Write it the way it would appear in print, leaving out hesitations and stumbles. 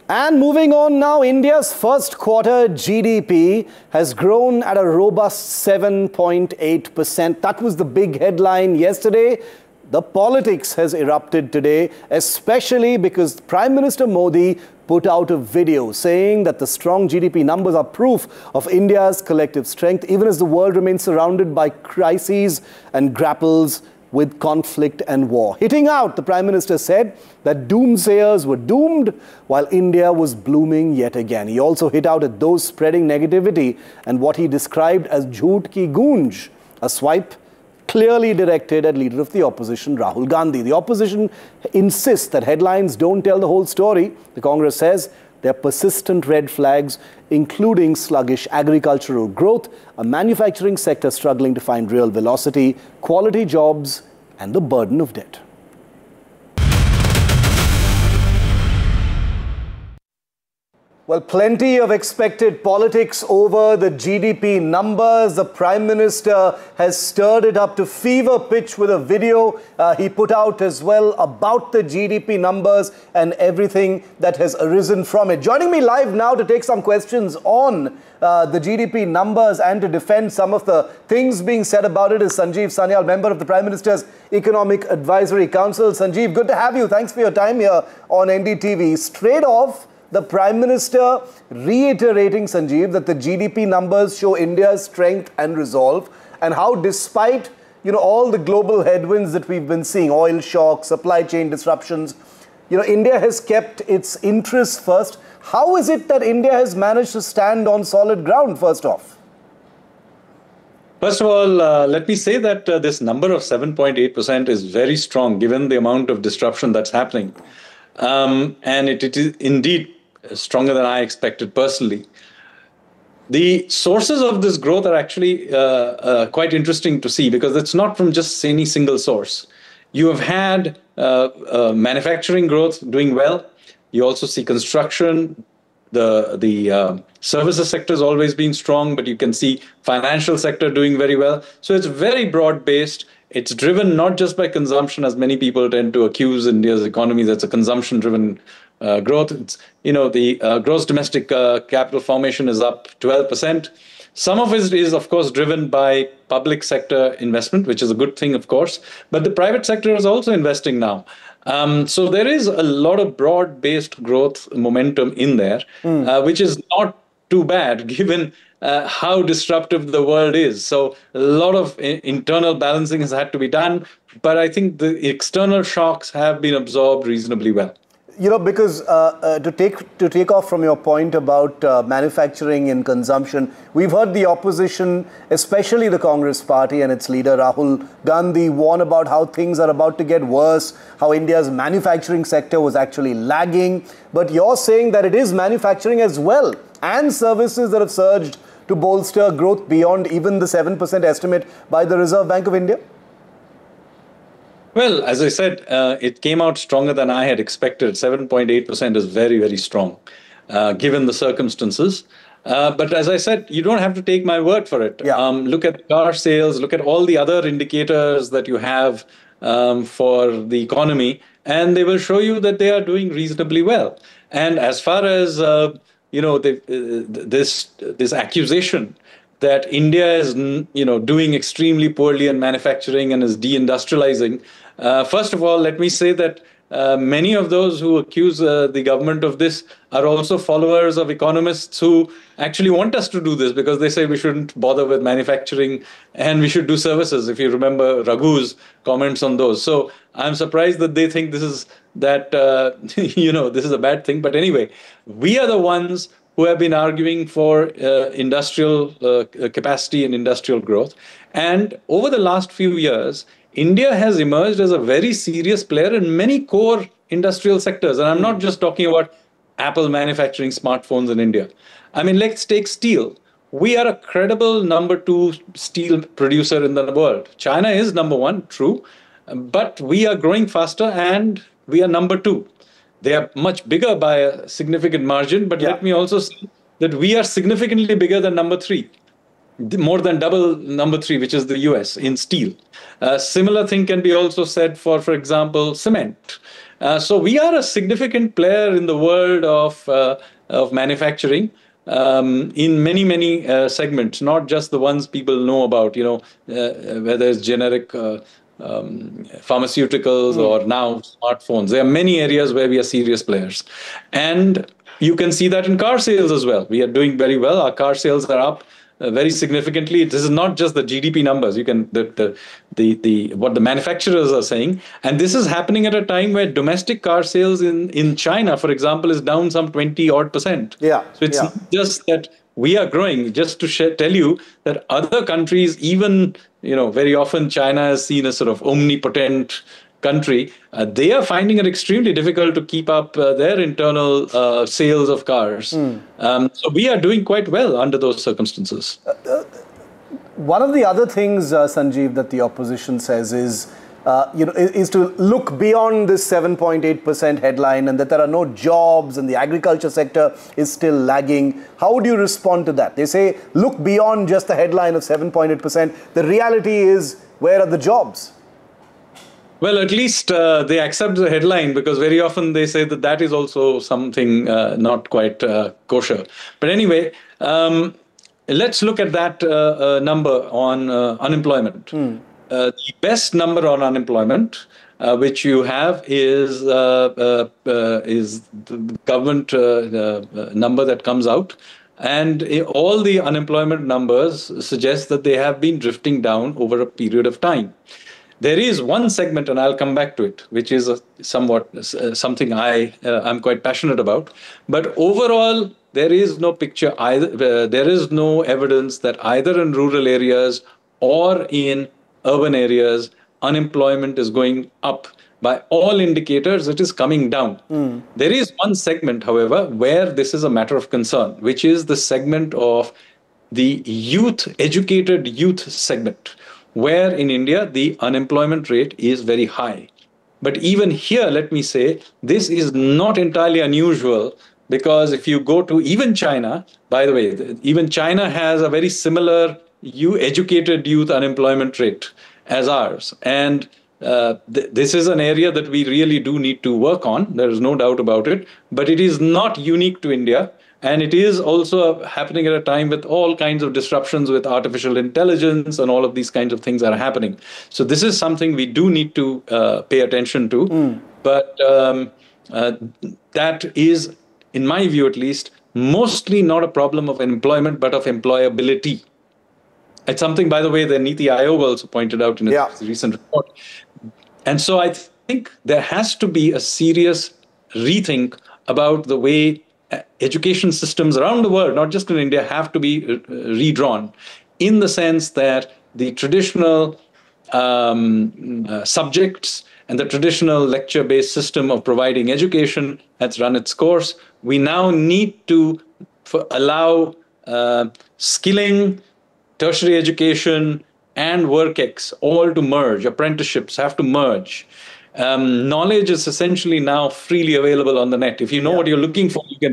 And moving on now, India's first quarter GDP has grown at a robust 7.8%. That was the big headline yesterday. The politics has erupted today, especially because Prime Minister Modi put out a video saying that the strong GDP numbers are proof of India's collective strength, even as the world remains surrounded by crises and grapples with conflict and war. Hitting out, the Prime Minister said that doomsayers were doomed while India was blooming yet again. He also hit out at those spreading negativity and what he described as jhoot ki goonj, a swipe clearly directed at leader of the opposition, Rahul Gandhi. The opposition insists that headlines don't tell the whole story. The Congress says there are persistent red flags, including sluggish agricultural growth, a manufacturing sector struggling to find real velocity, quality jobs, and the burden of debt. Well, plenty of expected politics over the GDP numbers. The Prime Minister has stirred it up to fever pitch with a video he put out as well about the GDP numbers and everything that has arisen from it. Joining me live now to take some questions on the GDP numbers and to defend some of the things being said about it is Sanjeev Sanyal, member of the Prime Minister's Economic Advisory Council. Sanjeev, good to have you. Thanks for your time here on NDTV. Straight off, the Prime Minister reiterating, Sanjeev, that the GDP numbers show India's strength and resolve, and how despite, all the global headwinds that we've been seeing, oil shock, supply chain disruptions, India has kept its interests first. How is it that India has managed to stand on solid ground, first off? First of all, let me say that this number of 7.8% is very strong given the amount of disruption that's happening. And it is indeed stronger than I expected personally. The sources of this growth are actually quite interesting to see because it's not from just any single source. You have had manufacturing growth doing well. You also see construction. The services sector has always been strong, but you can see financial sector doing very well. So it's very broad-based. It's driven not just by consumption, as many people tend to accuse India's economy that's a consumption-driven growth. It's, the gross domestic capital formation is up 12%. Some of it is, of course, driven by public sector investment, which is a good thing, of course. But the private sector is also investing now. So there is a lot of broad-based growth momentum in there, which is not too bad given how disruptive the world is. So a lot of internal balancing has had to be done, but I think the external shocks have been absorbed reasonably well. Because to take off from your point about manufacturing and consumption, we've heard the opposition, especially the Congress party and its leader Rahul Gandhi, warn about how things are about to get worse, how India's manufacturing sector was actually lagging. But you're saying that it is manufacturing as well and services that have surged to bolster growth beyond even the 7% estimate by the Reserve Bank of India? Well, as I said, it came out stronger than I had expected. 7.8% is very, very strong, given the circumstances. But as I said, you don't have to take my word for it. Yeah. Look at car sales, look at all the other indicators that you have for the economy, and they will show you that they are doing reasonably well. And as far as, this accusation that India is, doing extremely poorly in manufacturing and is deindustrializing. First of all, let me say that many of those who accuse the government of this are also followers of economists who actually want us to do this because they say we shouldn't bother with manufacturing and we should do services. If you remember Raghu's comments on those. So I'm surprised that they think this is this is a bad thing. But anyway, we are the ones who have been arguing for industrial capacity and industrial growth. And over the last few years, India has emerged as a very serious player in many core industrial sectors. And I'm not just talking about Apple manufacturing smartphones in India. I mean, let's take steel. We are a credible number 2 steel producer in the world. China is number 1, true. But we are growing faster and we are number 2. They are much bigger by a significant margin, but let me also say that we are significantly bigger than number 3, more than double number 3, which is the US in steel. Similar thing can be also said for example, cement. So we are a significant player in the world of manufacturing in many segments, not just the ones people know about, whether it's generic pharmaceuticals or now smartphones. There are many areas where we are serious players. And you can see that in car sales as well. We are doing very well. Our car sales are up very significantly. This is not just the GDP numbers. You can the what the manufacturers are saying, and this is happening at a time where domestic car sales in China, for example, is down some 20% odd. Yeah. So it's not just that we are growing. Just to tell you that other countries, even very often China is seen as sort of omnipotent country, they are finding it extremely difficult to keep up their internal sales of cars. So we are doing quite well under those circumstances. One of the other things, Sanjeev, that the opposition says is to look beyond this 7.8% headline, and that there are no jobs and the agriculture sector is still lagging. How would you respond to that? They say, look beyond just the headline of 7.8%. The reality is, where are the jobs? Well, at least they accept the headline, because very often they say that that is also something not quite kosher. But anyway, let's look at that number on unemployment. The best number on unemployment, which you have, is the government number that comes out. And all the unemployment numbers suggest that they have been drifting down over a period of time. There is one segment, and I'll come back to it, which is somewhat something I'm quite passionate about. But overall, there is no picture either. There is no evidence that either in rural areas or in urban areas, unemployment is going up. By all indicators, it is coming down. There is one segment, however, where this is a matter of concern, which is the segment of the educated youth segment, where in India, the unemployment rate is very high. But even here, let me say, this is not entirely unusual, because if you go to even China, by the way, even China has a very similar educated youth unemployment rate as ours. And this is an area that we really do need to work on. There is no doubt about it. But it is not unique to India. And it is also happening at a time with all kinds of disruptions with artificial intelligence, and all of these kinds of things are happening. So this is something we do need to pay attention to. But that is, in my view at least, mostly not a problem of employment, but of employability. It's something, by the way, the Niti Aayog also pointed out in its recent report. And so I think there has to be a serious rethink about the way education systems around the world, not just in India, have to be redrawn, in the sense that the traditional subjects and the traditional lecture-based system of providing education has run its course. We now need to allow skilling, tertiary education, and WorkX all to merge. Apprenticeships have to merge. Knowledge is essentially now freely available on the net. If you know what you're looking for, you can